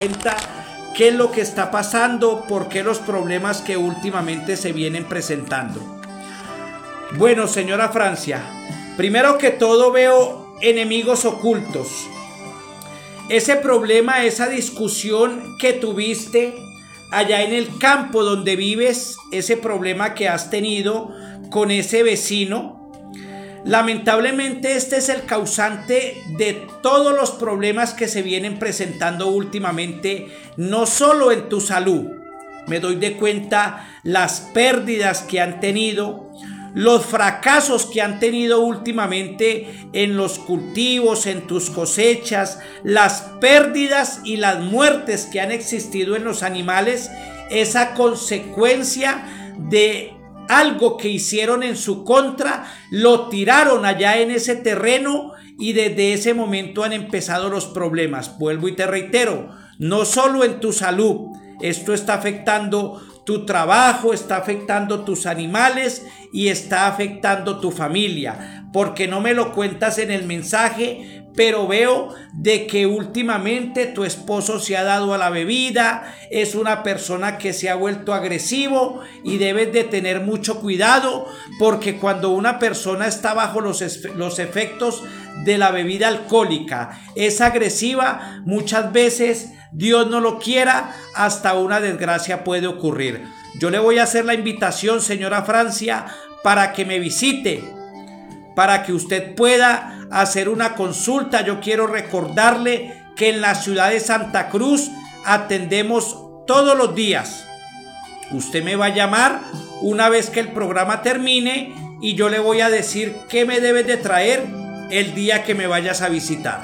cuenta qué es lo que está pasando, por qué los problemas que últimamente se vienen presentando. Bueno, señora Francia, primero que todo veo enemigos ocultos. Ese problema, esa discusión que tuviste allá en el campo donde vives, ese problema que has tenido con ese vecino, lamentablemente este es el causante de todos los problemas que se vienen presentando últimamente, no solo en tu salud. Me doy de cuenta las pérdidas que han tenido, los fracasos que han tenido últimamente en los cultivos, en tus cosechas, las pérdidas y las muertes que han existido en los animales, esa consecuencia de algo que hicieron en su contra, lo tiraron allá en ese terreno y desde ese momento han empezado los problemas. Vuelvo y te reitero, no solo en tu salud, esto está afectando tu trabajo, está afectando tus animales y está afectando tu familia, porque no me lo cuentas en el mensaje, pero veo de que últimamente tu esposo se ha dado a la bebida, es una persona que se ha vuelto agresivo y debes de tener mucho cuidado, porque cuando una persona está bajo los efectos de la bebida alcohólica, es agresiva, muchas veces, Dios no lo quiera, hasta una desgracia puede ocurrir. Yo le voy a hacer la invitación, señora Francia, para que me visite, para que usted pueda hacer una consulta. Yo quiero recordarle que en la ciudad de Santa Cruz atendemos todos los días. Usted me va a llamar una vez que el programa termine y yo le voy a decir qué me debes de traer el día que me vayas a visitar.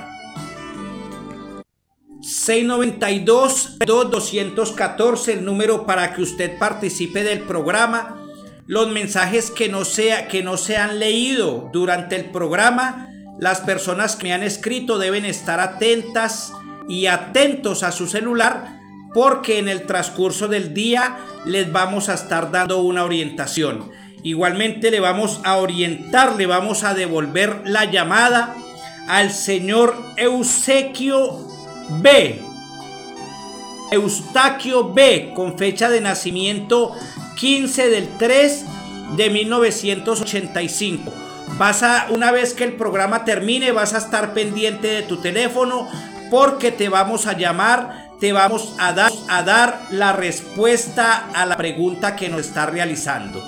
692-214, el número para que usted participe del programa. Los mensajes que no se han leído durante el programa, las personas que me han escrito deben estar atentas y atentos a su celular, porque en el transcurso del día les vamos a estar dando una orientación. Igualmente le vamos a orientar, le vamos a devolver la llamada al señor Eustaquio B, con fecha de nacimiento 15/3/1985. Una vez que el programa termine, vas a estar pendiente de tu teléfono, porque te vamos a llamar, te vamos a dar la respuesta a la pregunta que nos está realizando.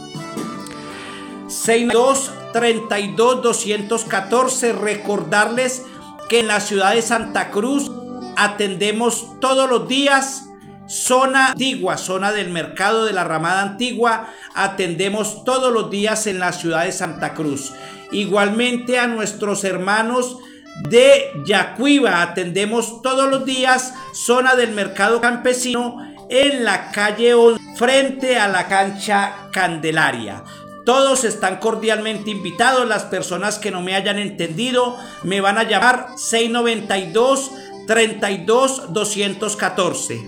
692-32-214, recordarles que en la ciudad de Santa Cruz atendemos todos los días, zona antigua, zona del mercado de la Ramada Antigua, atendemos todos los días en la ciudad de Santa Cruz. Igualmente a nuestros hermanos de Yacuiba atendemos todos los días, zona del mercado campesino, en la calle 11, frente a la cancha Candelaria. Todos están cordialmente invitados. Las personas que no me hayan entendido me van a llamar 692-32-214.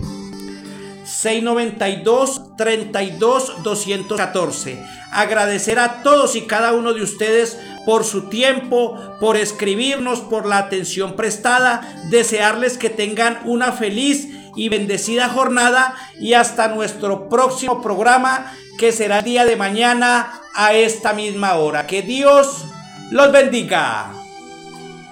692-32-214. Agradecer a todos y cada uno de ustedes por su tiempo, por escribirnos, por la atención prestada. Desearles que tengan una feliz y bendecida jornada y hasta nuestro próximo programa, que será el día de mañana a esta misma hora. Que Dios los bendiga.